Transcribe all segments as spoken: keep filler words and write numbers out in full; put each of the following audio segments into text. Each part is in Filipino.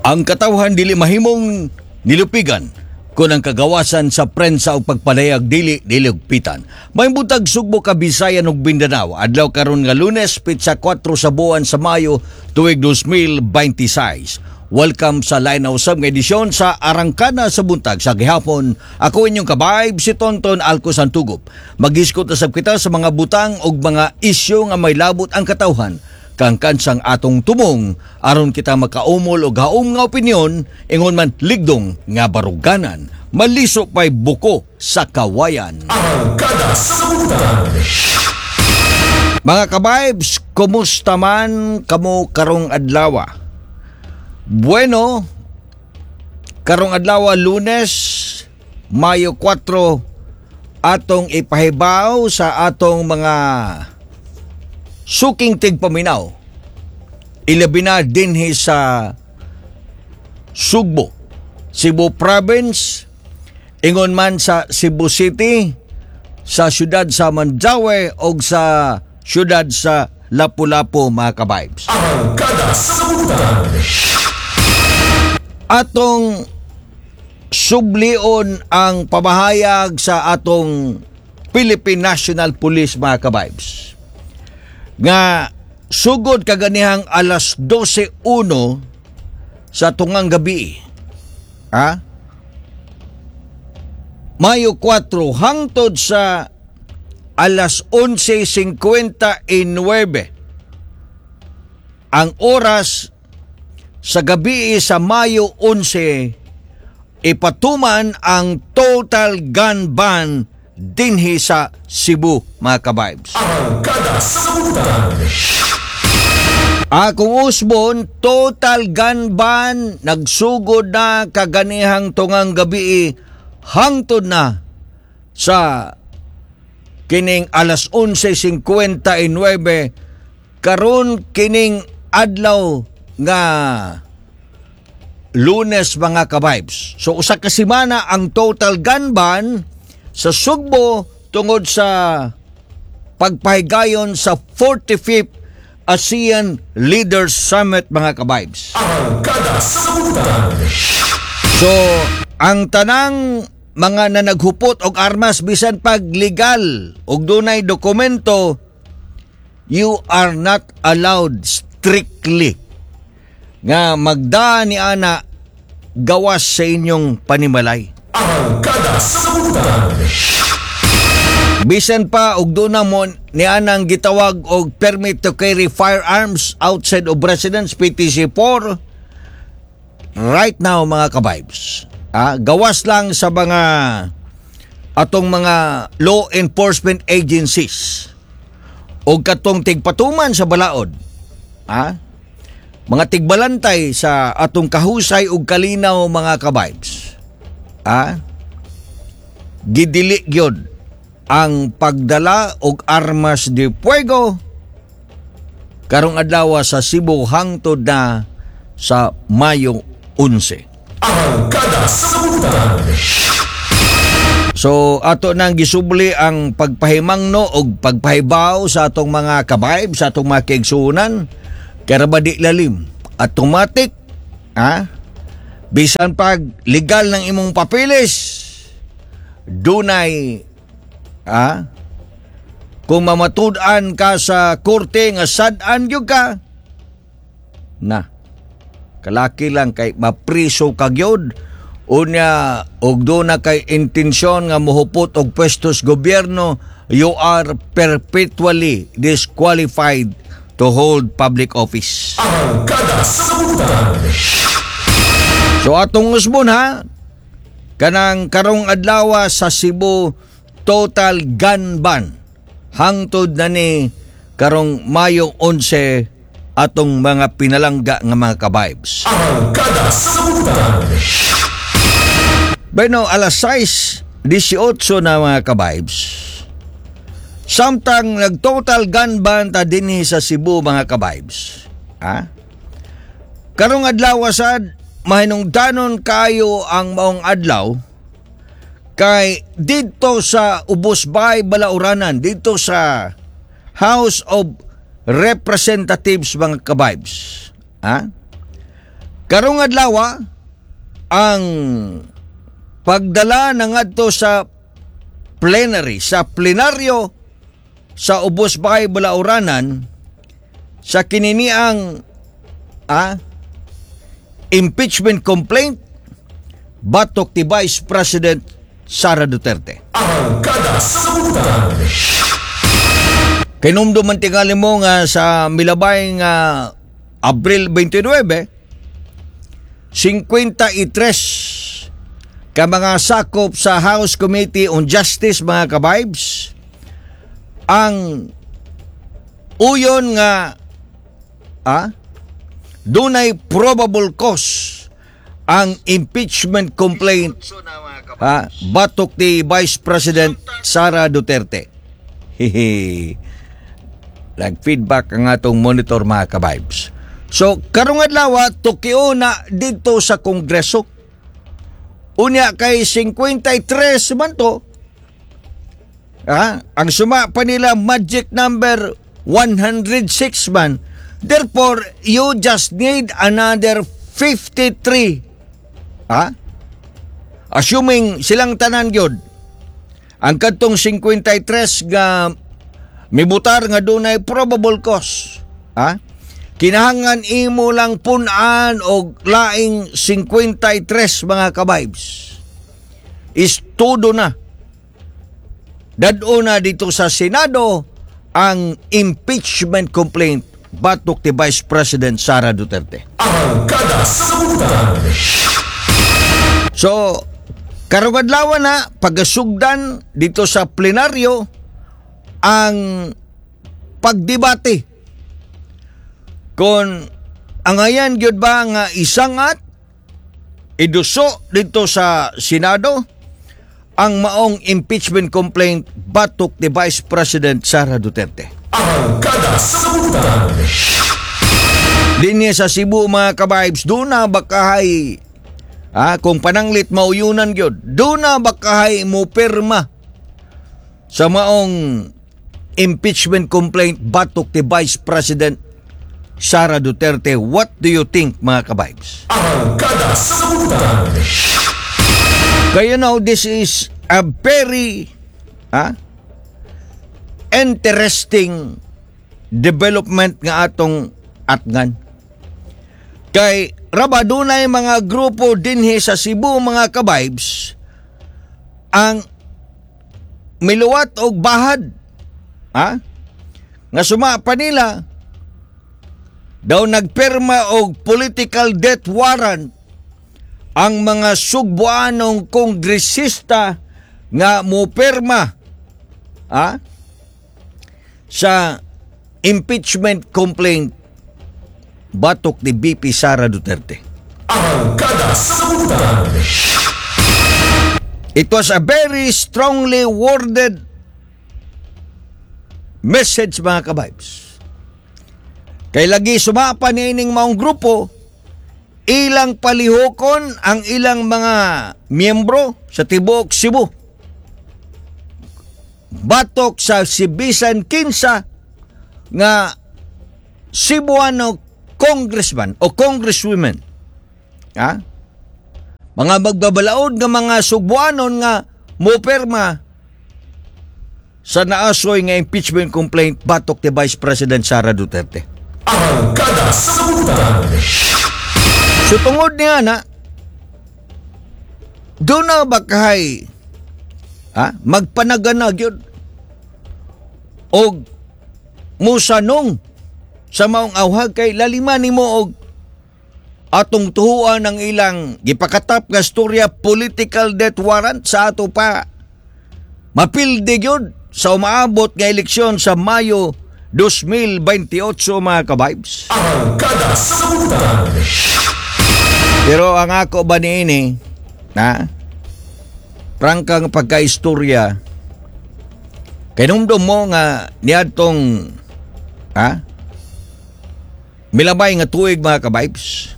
Ang katawhan dili mahimong nilupigan kung ang kagawasan sa prensa o pagpalayag dili dilugpitan. May butag Sugbo, Kabisayan ug Mindanao adlaw karon nga Lunes, pitsa kwatro sa buwan sa Mayo tuig two thousand twenty-six. Welcome sa Line Usab nga edisyon sa Arangkada sa buntag sa gihapon. Ako inyong kabayb si Tonton Alco Santugop. Mag-iskot usab kita sa mga butang ug mga isyu nga may labot ang katawhan kang kansang atong tumong aron kita makaumol og haom nga opinyon ingon man ligdong nga baruganan maliso pay buko sa kawayan. Arangkada sa buntag. Mga kabaybs, kumusta man kamo karong adlaw? Bueno, karong adlaw Lunes, Mayo kwatro, atong ipahibaw sa atong mga suking tigpaminaw. Ilabi na dinhi sa Sugbo, Cebu Province, ingon man sa Cebu City, sa siyudad sa Mandaue o sa siyudad sa Lapu-Lapu, mga kabaybs. Arangkada sa buntag. Atong sublion ang pamahayag sa atong Philippine National Police, mga kabaybs, nga sugod kaganihang alas dose uno sa tungang gabi, ha? Mayo kwatro hangtod sa alas onse singkwenta y nueve ang oras sa gabi sa Mayo onse, ipatuman ang total gun ban dinhi sa Cebu, mga kabaybs. Arangkada sa buntag. Akong usbon, total gun ban nagsugod na kaganihang tungang gabi hangtod na sa kining alas onse singkwenta y nueve karon kining adlaw nga Lunes, mga kabaybs. So usa ka semana ang total gun ban sa Sugbo tungod sa pagpahigayon sa forty-fifth ASEAN Leaders Summit, mga kabaybs. Arangkada sa buntag. So ang tanang mga nanaghupot og armas bisan pag legal og dunay dokumento, you are not allowed strictly nga magdaan ni ana gawas sa inyong panimalay. Arangkada sa buntag. Bisan pa og doon na mo ni anang gitawag og permit to carry firearms outside of residence, P T C four, right now, mga kabaybs, ah, gawas lang sa mga atong mga law enforcement agencies o katong tigpatuman sa balaod, ah, mga tigbalantay sa atong kahusay ug kalinaw, mga kabaybs, ah, gidili gyud ang pagdala og armas de fuego karong adlaw sa Cebu hangtod na sa Mayo onse. Arangkada sa buntag. So ato nang gisubli ang pagpahimangno og pagpahibaw sa atong mga kabayb, sa atong mga kaigsuonan, kaya ba di lalim, automatic, ha? Bisan pag legal ng imong papeles, dunay, ha? Kung mamatud-an ka sa korte nga sad-an gyud ka, na kalaki lang kay mapriso ka gyud, unya og do na kay intensyon nga mohupot og pwestos gobyerno, you are perpetually disqualified to hold public office. Arangkada sa buntag. So atong usbon, ha, kanang karong adlaw sa Cebu, total gun ban hangtod na ni karong Mayo onse atong mga pinalangga nga mga kabaybs. Arangkada sa buntag. Bueno, alas sais eighteen na, mga kabaybs. Samtang nag-total gun ban ta dinhi sa Cebu, mga kabaybs, ha? Karong adlaw sad mahinungdanon kayo ang maong adlaw kay dito sa Ubos Bay, Balauranan, dito sa House of Representatives, mga kabaybs, ha? Karong adlaw ang pagdala ng adto sa plenary, sa plenaryo sa Ubos Bakay Bulauranan sa kininiang ah, impeachment complaint batok ti Vice President Sara Duterte. Arangkada sa Sagutan. Kinumdo man tingali mo nga sa milabay nga Abril twenty-nine, fifty-three ka mga sakop sa House Committee on Justice, mga kabibes, ang uyon nga ah, dunay probable cause ang impeachment complaint ah, batok ni Vice President Sara Duterte. Hehe. Nag-feedback ang atong monitor, mga kabibes. So, karong adlaw tukio na dito sa Kongreso. Unya kay fifty-three man to. Ah, ang suma pa nila magic number one hundred six man. Therefore, you just need another fifty-three. Ah? Assuming silang tanan gyud ang kadtong fifty-three nga mibutar nga dunay probable cause. Ah? Kinahangan imo lang punan og laing fifty-three, mga kabibes. Is todo na. Dad-o na dito sa Senado ang impeachment complaint batok ti Vice President Sara Duterte. Arangkada sa Sagutan. So, karong adlaw na pagasugdan dito sa plenaryo ang pagdebate kung ang ayan gyud ba nga isangat iduso dito sa Senado ang maong impeachment complaint batok ni Vice President Sara Duterte. Arangkada sa Sagutan. Dinhi sa Cebu, mga kabibes, doon na bakahay ah, kung pananglit mauyunan gyud, doon na bakahay mo pirma sa maong impeachment complaint batok ni Vice President Sara Duterte. What do you think, mga kabibes? Arangkada sa Sagutan. Kaya now, this is a very ah, interesting development nga atong atngan. Kay raba dunay mga grupo dinhi sa Cebu, mga kabibes, ang miluwat og bahad ha? Nga suma pa nila daw nagpirma og political death warrant ang mga sugbuanong kongresista nga mupirma ha? Sa impeachment complaint batok ni B P Sara Duterte. Arangkada sa Sagutan. It was a very strongly worded message, mga kabibes. Kay lagi sumapa ni ining maong grupo, ilang palihokon ang ilang mga miyembro sa tibuok Cebu. Batok sa Sibisan Kinsa nga Cebuano congressman o congresswomen. Ha? Mga magbabalaod nga mga Cebuanon nga moperma sa naasoy nga impeachment complaint batok ni Vice President Sara Duterte. Arangkada sa Sagutan. So tungod niya na, doon na bakahay ha? Magpanaganag yun o musanong sa maong awhag kay laliman nimo og atong tuhuan ng ilang gipakatap nga storya political death warrant sa ato pa mapilde gyud sa umaabot nga eleksyon sa Mayo twenty twenty-eight, mga kabibes. Arangkada sa Sagutan. Pero ang ako ba niini na prangkang pagkaistorya kay numdum mo nga niadtong ha milabay nga tuig, mga kabibes,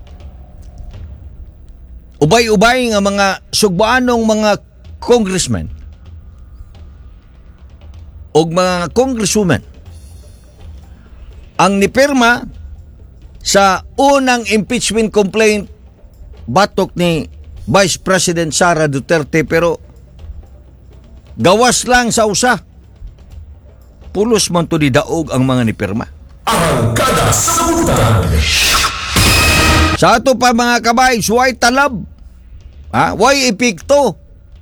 ubay-ubay nga mga sugbaanong mga congressmen o mga congresswomen ang nipirma sa unang impeachment complaint batok ni Vice President Sara Duterte, pero gawas lang sa usa. Pulos man to ni daog ang mga nipirma. Arangkada sa Kabuutan. Sa ato pa mga kabay, why talab? Ha? Why epikto?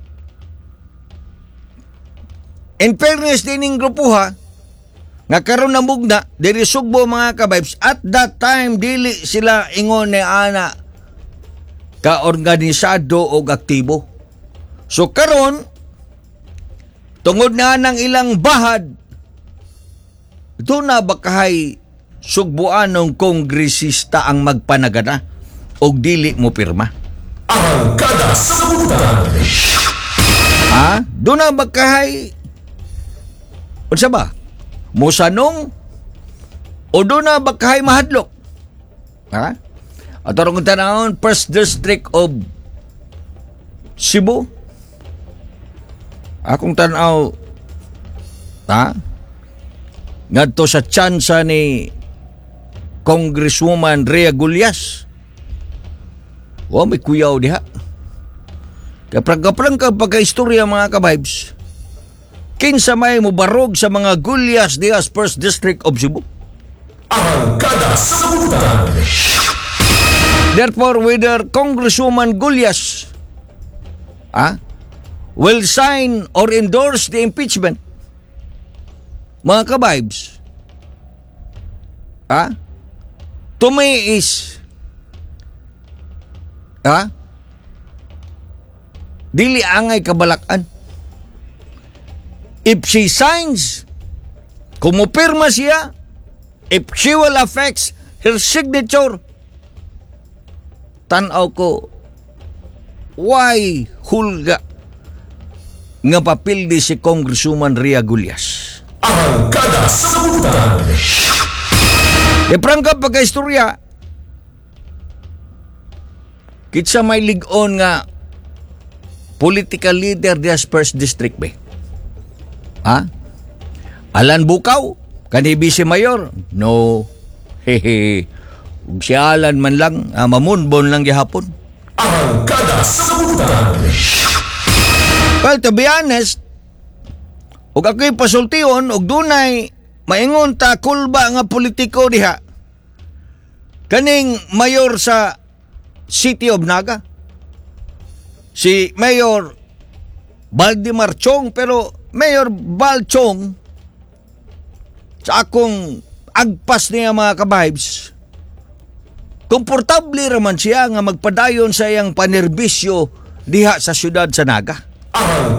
In fairness dining grupo ha, nga karon na mugna, diri Sugbo mga kabibes, at that time, dili sila ingon ni ana ka-organisado o aktibo. So karon, tungod na ng ilang bahad, doon na bakahay Sugboanong kongresista ang magpanagana o dili mo pirma. Arangkada sa Kabuutan. Ha? Doon na bakahay unsa ba? Musanong o doon na bakahay mahadlok? Ha? At arong tanawon, First District of Cebu. Akong tanaw, ha? Ngadto sa tsansa ni Congresswoman Rhea Gullias. Wa may kuyaw diha. Kaprang-kaprang ka pagka-istorya mga kabibes. Kinsa may mubarog sa mga Gullias diha sa First District of Cebu. Arangkada sa Kabuutan. Therefore, whether Congresswoman Gullias ah, will sign or endorse the impeachment, mga kabibes, ah, to me is, ah, dili angay kabalakan. If she signs, kung mupirma siya, if she will affect her signature, tanaw ko, why hulga nga papildi si Congresswoman Rhea Gullias? Arangkada sa Kabuutan. E prangka pagka-istorya, kitsa may ligon nga political leader diya sa First District ba? Ha? Alan Bukaw? Kani Vice Mayor? No. Hehe. Ug si Alan man lang, ah, mamunbon lang gihapon. Arangkada sa Kabuutan. Well, to be honest, ug ako'y pasultion, ug dunay maingon ta kulba nga politiko diha. Kaning mayor sa City of Naga, si Mayor Valdemar Chong, pero Mayor Val Chong, sa akong agpas niya mga kabibes, komportable raman siya nga magpadayon sa iyang panerbisyo diha sa syudad sa Naga. Arangkada